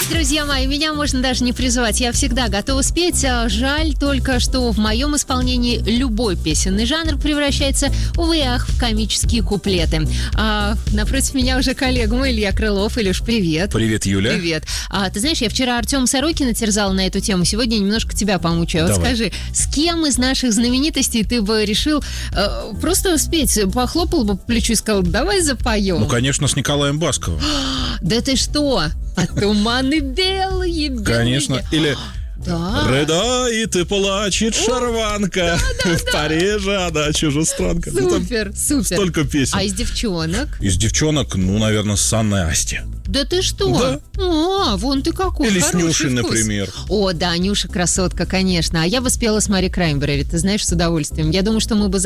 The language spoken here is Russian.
Друзья мои, меня можно даже не призывать. Я всегда готова спеть. Жаль только, что в моем исполнении любой песенный жанр превращается, увы и ах, в комические куплеты. Напротив меня уже коллега мой Илья Крылов. Илюш, привет. Привет, Юля. Привет. Ты знаешь, я вчера Артема Сорокина терзала на эту тему. Сегодня немножко тебя помучаю. Вот скажи, с кем из наших знаменитостей ты бы решил просто спеть? Похлопал бы по плечу и сказал, давай запоем. Ну, конечно, с Николаем Басковым. Да ты что? А туманы белые. Конечно. Или да. рыдает и плачет шарванка. В Париже она чужестранка. Супер, супер. Столько песен. А из девчонок? Из девчонок, наверное, с Анной Асти. Да ты что? Да. Вон ты какой. Или с вкус. Нюшей, например. О, да, Нюша красотка, конечно. А я бы спела с Мари Краймбрери, ты знаешь, с удовольствием. Я думаю, что мы бы